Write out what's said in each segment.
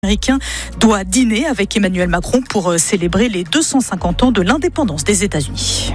Américain doit dîner avec Emmanuel Macron pour célébrer les 250 ans de l'indépendance des États-Unis.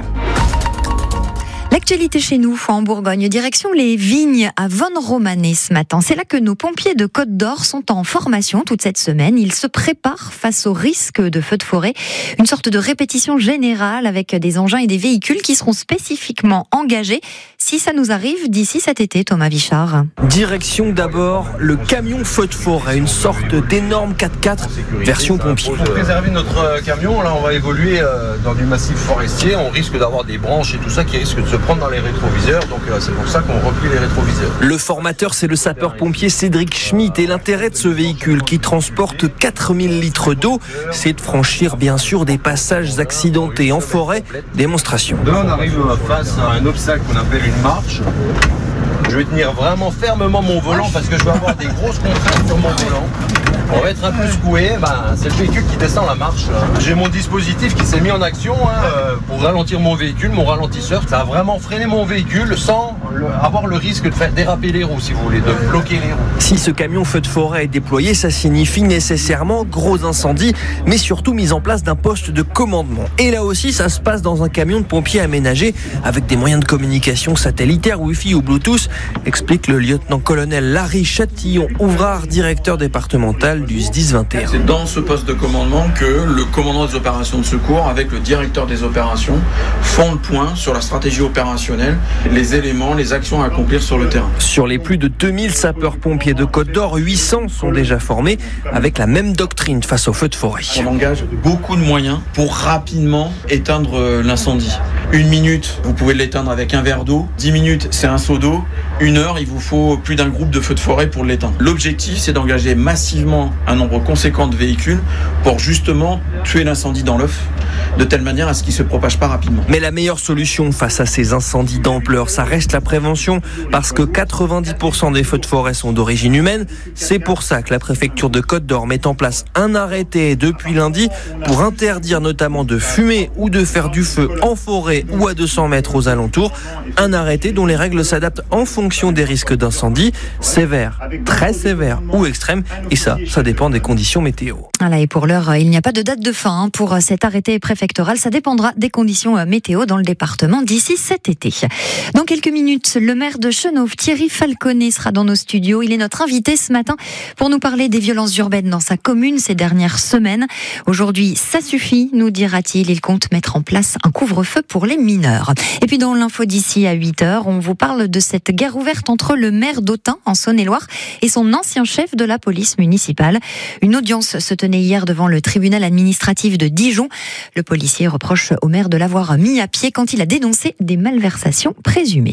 L'actualité chez nous, en Bourgogne, direction les vignes à Vonne-Romanée ce matin. C'est là que nos pompiers de Côte d'Or sont en formation toute cette semaine. Ils se préparent face au risque de feux de forêt. Une sorte de répétition générale avec des engins et des véhicules qui seront spécifiquement engagés si ça nous arrive d'ici cet été, Thomas Vichard. Direction d'abord le camion feu de forêt, une sorte d'énorme 4x4 version pompier. Pour préserver notre camion, là on va évoluer dans du massif forestier. On risque d'avoir des branches et tout ça qui risque de se prendre dans les rétroviseurs, donc c'est pour ça qu'on replie les rétroviseurs. Le formateur, c'est le sapeur-pompier Cédric Schmitt, et l'intérêt de ce véhicule qui transporte 4000 litres d'eau, c'est de franchir bien sûr des passages accidentés en forêt. Démonstration. Là on arrive face à un obstacle qu'on appelle une marche. Je vais tenir vraiment fermement mon volant parce que je vais avoir des grosses contraintes sur mon volant. On va être un peu secoué, c'est le véhicule qui descend la marche. J'ai mon dispositif qui s'est mis en action pour ralentir mon véhicule, mon ralentisseur. Ça a vraiment freiné mon véhicule sans avoir le risque de faire déraper les roues, si vous voulez, de bloquer les roues. Si ce camion feu de forêt est déployé, ça signifie nécessairement gros incendie, mais surtout mise en place d'un poste de commandement. Et là aussi, ça se passe dans un camion de pompiers aménagé avec des moyens de communication satellitaires, Wi-Fi ou Bluetooth, explique le lieutenant-colonel Larry Chatillon-Ouvrard, directeur départemental du SDIS 21. C'est dans ce poste de commandement que le commandant des opérations de secours avec le directeur des opérations font le point sur la stratégie opérationnelle, les éléments, les actions à accomplir sur le terrain. Sur les plus de 2000 sapeurs-pompiers de Côte d'Or, 800 sont déjà formés avec la même doctrine face aux feux de forêt. On engage beaucoup de moyens pour rapidement éteindre l'incendie. 1 minute, vous pouvez l'éteindre avec un verre d'eau. 10 minutes, c'est un seau d'eau. 1 heure, il vous faut plus d'un groupe de feux de forêt pour l'éteindre. L'objectif, c'est d'engager massivement un nombre conséquent de véhicules pour justement tuer l'incendie dans l'œuf, de telle manière à ce qu'il ne se propage pas rapidement. Mais la meilleure solution face à ces incendies d'ampleur, ça reste la prévention, parce que 90% des feux de forêt sont d'origine humaine. C'est pour ça que la préfecture de Côte d'Or met en place un arrêté depuis lundi pour interdire notamment de fumer ou de faire du feu en forêt ou à 200 mètres aux alentours. Un arrêté dont les règles s'adaptent en fonction des risques d'incendie, sévères, très sévères ou extrêmes, et ça dépend des conditions météo. Voilà, et pour l'heure, il n'y a pas de date de fin pour cet arrêté préfectoral. Ça dépendra des conditions météo dans le département d'ici cet été. Dans quelques minutes, le maire de Chenôve, Thierry Falconet, sera dans nos studios. Il est notre invité ce matin pour nous parler des violences urbaines dans sa commune ces dernières semaines. Aujourd'hui, ça suffit, nous dira-t-il. Il compte mettre en place un couvre-feu pour les mineurs. Et puis dans l'info d'ici à 8h, on vous parle de cette guerre ouverte entre le maire d'Autun, en Saône-et-Loire, et son ancien chef de la police municipale. Une audience se tenait hier devant le tribunal administratif de Dijon. Le policier reproche au maire de l'avoir mis à pied quand il a dénoncé des malversations présumées.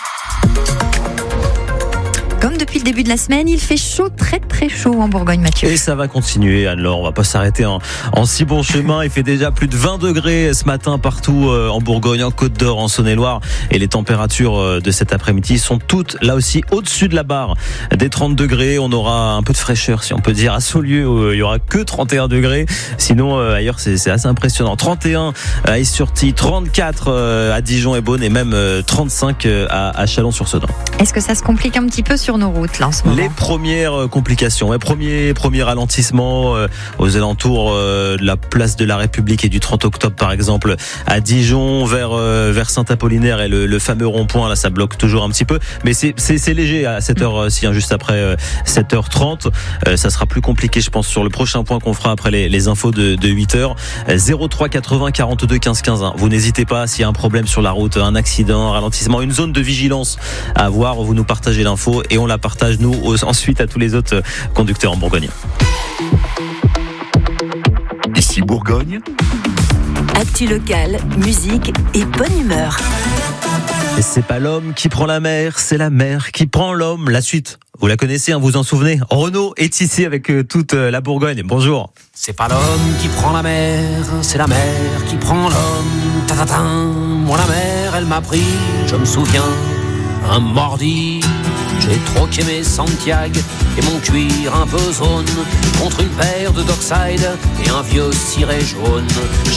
Comme depuis le début de la semaine, il fait chaud, très très chaud en Bourgogne, Mathieu. Et ça va continuer, alors on va pas s'arrêter en si bon chemin. Il fait déjà plus de 20 degrés ce matin partout en Bourgogne, en Côte d'Or, en Saône-et-Loire. Et les températures de cet après-midi sont toutes là aussi au-dessus de la barre des 30 degrés. On aura un peu de fraîcheur, si on peut dire, à Saulieu où il y aura que 31 degrés. Sinon ailleurs c'est assez impressionnant. 31 à Is-sur-Tille, 34 à Dijon et Beaune, et même 35 à Chalon-sur-Sedan. Est-ce que ça se complique un petit peu sur nos routes là en ce moment? Les premières complications, premier ralentissement aux alentours de la place de la République et du 30 octobre par exemple à Dijon vers Saint-Apollinaire et le fameux rond-point, là ça bloque toujours un petit peu, mais c'est léger à cette heure-ci, juste après 7h30. Ça sera plus compliqué je pense sur le prochain point qu'on fera après les infos de 8h. 03 80 42 15 15. Vous n'hésitez pas, s'il y a un problème sur la route, un accident, un ralentissement, une zone de vigilance à avoir, vous nous partagez l'info et on la partage nous ensuite à tous les autres conducteurs en Bourgogne. Ici Bourgogne. Actu locale, musique et bonne humeur. Et c'est pas l'homme qui prend la mer, c'est la mer qui prend l'homme. La suite, vous la connaissez, vous en souvenez. Renaud est ici avec toute la Bourgogne. Bonjour. C'est pas l'homme qui prend la mer, c'est la mer qui prend l'homme. Ta-ta-ta. Moi la mer, elle m'a pris, je me souviens, un mardi. J'ai troqué mes Santiago et mon cuir un peu zone contre une paire de Dockside et un vieux ciré jaune.